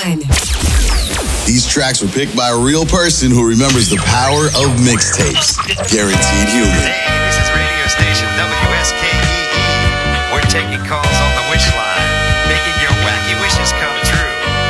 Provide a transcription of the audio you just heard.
1. These tracks were picked by a real person who remembers the power of mixtapes. Guaranteed Human.